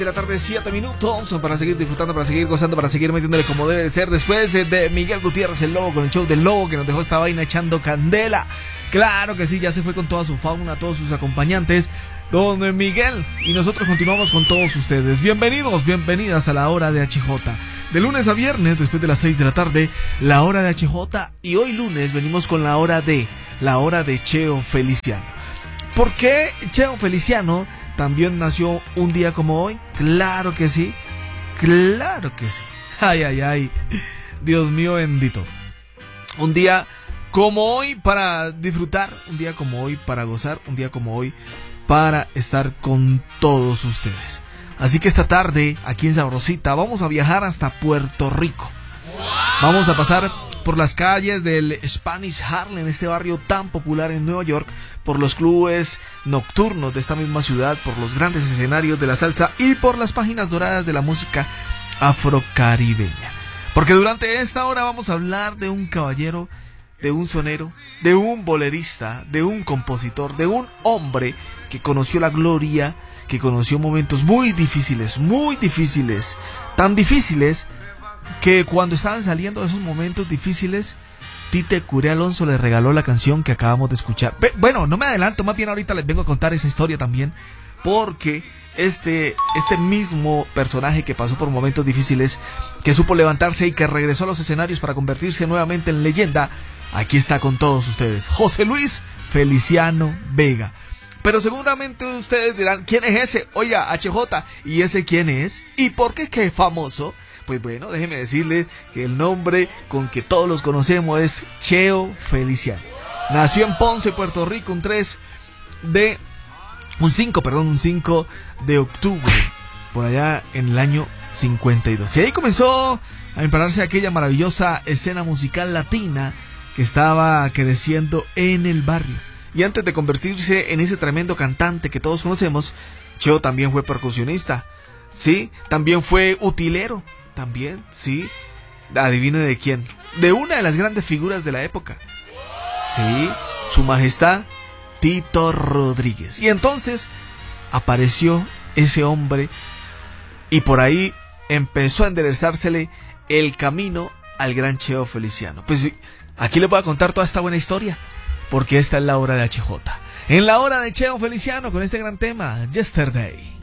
De la tarde, 7 minutos para seguir disfrutando, para seguir gozando, para seguir metiéndole como debe de ser. Después de Miguel Gutiérrez, el Lobo, con el show del Lobo, que nos dejó esta vaina echando candela. Claro que sí, ya se fue con toda su fauna, todos sus acompañantes, don Miguel. Y nosotros continuamos con todos ustedes. Bienvenidos, bienvenidas a la hora de HJ. De lunes a viernes, después de las 6 de la tarde, la hora de HJ. Y hoy lunes venimos con la hora de Cheo Feliciano. ¿Por qué Cheo Feliciano también nació un día como hoy? Claro que sí, claro que sí. Ay, ay, ay, Dios mío bendito. Un día como hoy para disfrutar, un día como hoy para gozar, un día como hoy para estar con todos ustedes. Así que esta tarde, aquí en Sabrosita, vamos a viajar hasta Puerto Rico. Vamos a pasar por las calles del Spanish Harlem, este barrio tan popular en Nueva York, por los clubes nocturnos de esta misma ciudad, por los grandes escenarios de la salsa y por las páginas doradas de la música afrocaribeña. Porque durante esta hora vamos a hablar de un caballero, de un sonero, de un bolerista, de un compositor, de un hombre que conoció la gloria, que conoció momentos muy difíciles, tan difíciles que cuando estaban saliendo de esos momentos difíciles, Tite Curé Alonso le regaló la canción que acabamos de escuchar. Bueno, no me adelanto, más bien ahorita les vengo a contar esa historia también, porque este mismo personaje que pasó por momentos difíciles, que supo levantarse y que regresó a los escenarios para convertirse nuevamente en leyenda, aquí está con todos ustedes, José Luis Feliciano Vega. Pero seguramente ustedes dirán, ¿quién es ese? Oiga, HJ, ¿y ese quién es? ¿Y por qué qué famoso? Pues bueno, déjeme decirles que el nombre con que todos los conocemos es Cheo Feliciano. Nació en Ponce, Puerto Rico, un 5 de octubre, por allá en el año 52. Y ahí comenzó a impararse aquella maravillosa escena musical latina que estaba creciendo en el barrio. Y antes de convertirse en ese tremendo cantante que todos conocemos, Cheo también fue percusionista, ¿sí? También fue utilero, también, ¿sí? Adivine de quién. De una de las grandes figuras de la época, ¿sí? Su Majestad Tito Rodríguez. Y entonces apareció ese hombre y por ahí empezó a enderezársele el camino al gran Cheo Feliciano. Pues aquí les voy a contar toda esta buena historia, porque esta es la hora de HJ. En la hora de Cheo Feliciano con este gran tema, Yesterday.